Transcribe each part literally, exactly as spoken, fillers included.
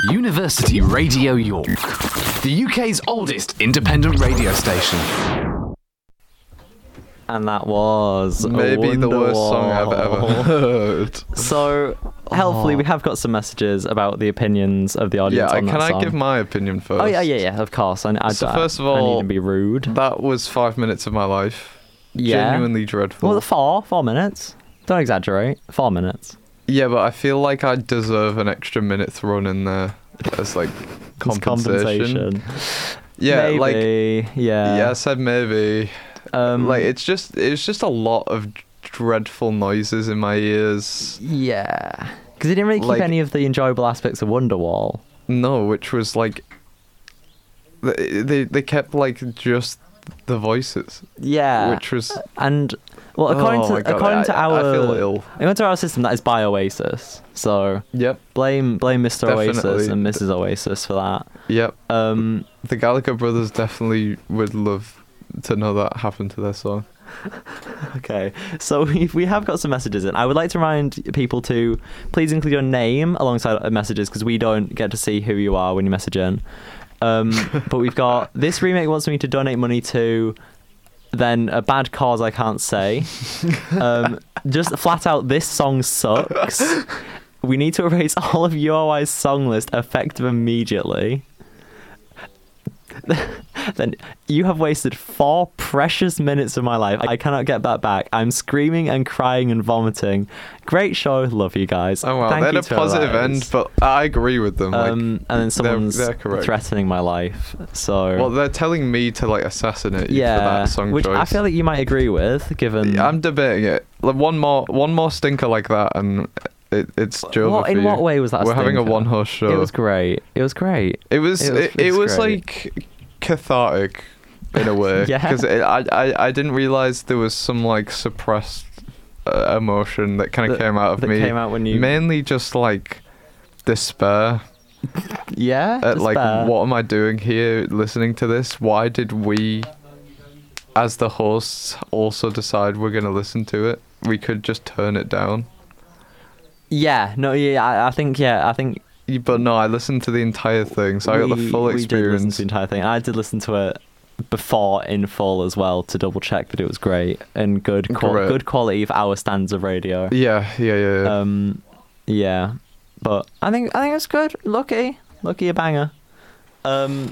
University Radio York, the U K's oldest independent radio station. And that was maybe the worst song I've ever heard. So, helpfully, Oh. we have got some messages about the opinions of the audience Yeah, on can that I song. give my opinion first? Oh, yeah, yeah, yeah, of course. I, I, So I, first of I all, need to be rude. That was five minutes of my life. Yeah. Genuinely dreadful. Well, four, four minutes. Don't exaggerate. Four minutes. Yeah, but I feel like I deserve an extra minute thrown in there as like It's compensation. compensation. Yeah, Maybe, like yeah. yeah, I said maybe. Um, like it's just it's just a lot of dreadful noises in my ears. Yeah. Because they didn't really keep Like- any of the enjoyable aspects of Wonderwall. No, which was like they they, they kept like just the voices, Yeah. which was And well, according Oh my to God, according I- to I our feel ill. according to our system, that is by Oasis. So yep blame blame Mister Oasis Definitely. and Missus Oasis for that. yep. Um, The Gallagher brothers definitely would love to know that happened to their song. okay, so we we have got some messages in. I would like to remind people to please include your name alongside our messages because we don't get to see who you are when you message in. Um, but we've got this remake wants me to donate money to. Then a bad cause I can't say. Um, just flat out, this song sucks. We need to erase all of U O I's song list effective immediately. Then you have wasted four precious minutes of my life. I cannot get that back. I'm screaming and crying and vomiting. Great show. Love you guys. Oh well, Thank they had you a to positive those. end, but I agree with them. Like, Um, and then someone's they're correct. threatening my life. So well, they're telling me to like assassinate you yeah, for that song which choice. I feel like you might agree with, given. I'm debating it. Like one more, one more stinker like that, and it, it's Joe. What, in what way was that? a We're having a stinker? one-horse show. It was great. It was great. It was. it was- It, it it's was great. like cathartic in a way. Yeah. Because I, I, I didn't realize there was some like suppressed uh, emotion that kind of That- came out of that me. came out when you- Mainly just like despair. Yeah. At, like, despair. what am I doing here listening to this? Why did we, as the hosts, also decide we're going to listen to it? We could just turn it down. Yeah. No. Yeah. I, I think. Yeah. I think. Y- But no, I listened to the entire thing, so I got the we- full we did listen to experience. the entire thing. I did listen to it before in full as well to double check that it was great and good. Qual- Great. good quality for our standards of radio. Yeah, yeah, yeah. yeah. Um. Yeah. But I think I think it's good. Lucky. Lucky a banger. Um.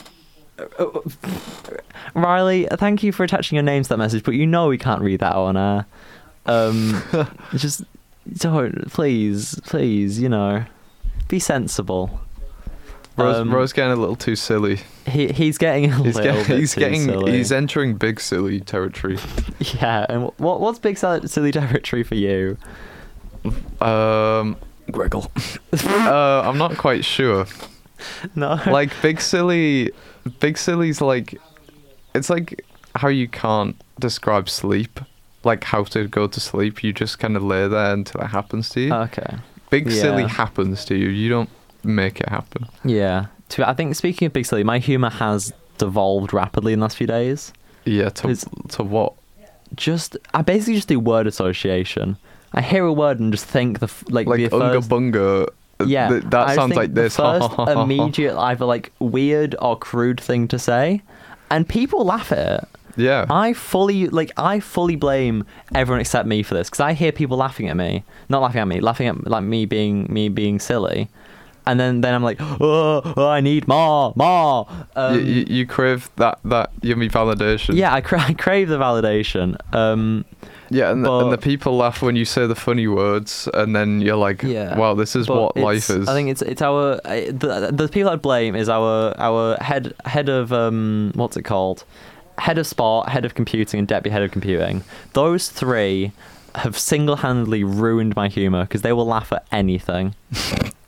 Riley, thank you for attaching your name to that message, but you know we can't read that on air. Um, just don't, please, please, you know, be sensible. Rose, um, Rose getting a little too silly. He he's getting a He's, little get, bit he's too getting silly. he's entering big silly territory. Yeah, and what what's big silly silly territory for you? Um, Greggle. uh, I'm not quite sure. No, Like big silly, big silly's like, it's like how you can't describe sleep, like how to go to sleep. You just kind of lay there until it happens to you. okay, Big silly yeah. happens to you. You don't make it happen. yeah. To, I think speaking of big silly, my humor has devolved rapidly in the last few days. Yeah. To It's- to what? Just I basically just do word association. I hear a word and just think the f- like, Like the unga first. bunga. Yeah, th- that I sounds think like this. The first immediate, either like weird or crude thing to say, and people laugh at it. Yeah. I fully like I fully blame everyone except me for this because I hear people laughing at me, not laughing at me, laughing at like me being me being silly, and then then I'm like, oh, oh I need more, more. Um, you, you, you crave that, that yummy validation. yeah, I, cra- I crave the validation. Um, Yeah, and, the, and the but- people laugh when you say the funny words, and then you're like, Yeah, wow, this is but what it's- life is. I think it's it's our uh, the the people I blame is our our head head of um what's it called, head of sport, head of computing, and deputy head of computing. Those three have single-handedly ruined my humor because they will laugh at anything.